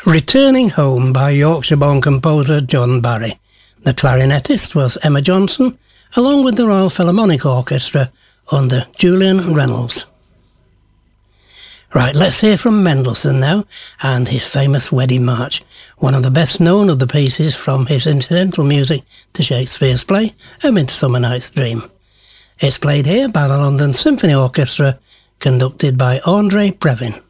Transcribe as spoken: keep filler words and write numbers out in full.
Returning Home by Yorkshire-born composer John Barry. The clarinetist was Emma Johnson, along with the Royal Philharmonic Orchestra under Julian Reynolds. Right, let's hear from Mendelssohn now, and his famous Wedding March, one of the best known of the pieces from his incidental music to Shakespeare's play, A Midsummer Night's Dream. It's played here by the London Symphony Orchestra, conducted by André Previn.